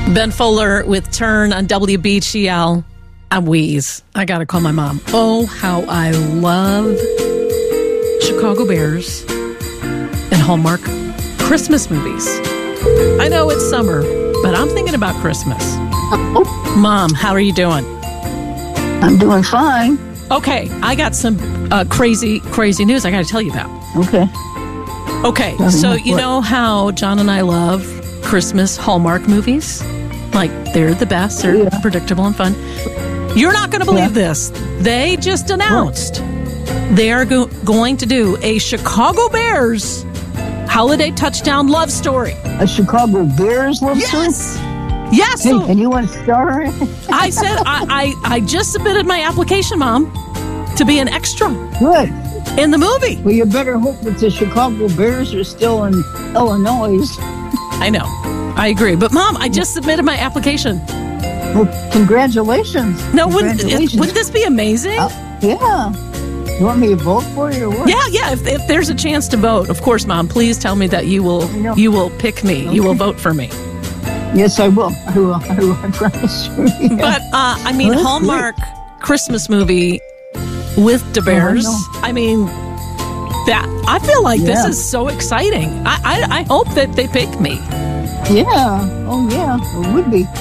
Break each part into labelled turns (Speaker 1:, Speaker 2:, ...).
Speaker 1: Ben Fuller with Turn on WBGL. I wheeze. I got to call my mom. Oh, how I love Chicago Bears and Hallmark Christmas movies. I know it's summer, but I'm thinking about Christmas.
Speaker 2: Oh.
Speaker 1: Mom, how are you doing?
Speaker 2: I'm doing fine.
Speaker 1: Okay, I got some crazy news I got to tell you about. Okay, so you know how John and I love Christmas Hallmark movies? Like, they're the best. They're predictable and fun. You're not going to believe this. They just announced they are going to do a Chicago Bears holiday touchdown love story.
Speaker 2: A Chicago Bears love story?
Speaker 1: Yes.
Speaker 2: Hey, and you want to star in it?
Speaker 1: I said I just submitted my application, Mom, to be an extra.
Speaker 2: Good.
Speaker 1: In the movie.
Speaker 2: Well, you better hope that the Chicago Bears are still in Illinois.
Speaker 1: I know. I agree. But, Mom, I just submitted my application.
Speaker 2: Well, congratulations.
Speaker 1: No, wouldn't this be amazing?
Speaker 2: Yeah. You want me to vote for you or what?
Speaker 1: Yeah. If there's a chance to vote, of course, Mom, please tell me that you will pick me. Okay. You will vote for me.
Speaker 2: Yes, I will. I promise you. Yeah.
Speaker 1: But, Hallmark Christmas movie with the Bears. I mean, I feel like this is so exciting. I hope that they pick me.
Speaker 2: Yeah. Oh, yeah. It would be.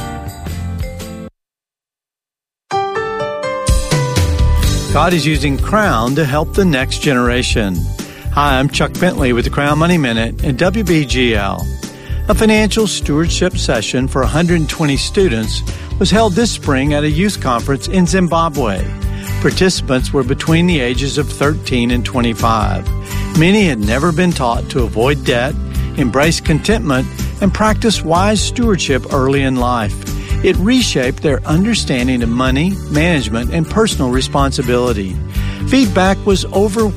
Speaker 3: God is using Crown to help the next generation. Hi, I'm Chuck Bentley with the Crown Money Minute and WBGL. A financial stewardship session for 120 students was held this spring at a youth conference in Zimbabwe. Participants were between the ages of 13 and 25. Many had never been taught to avoid debt, embrace contentment, and practice wise stewardship early in life. It reshaped their understanding of money, management, and personal responsibility. Feedback was overwhelming.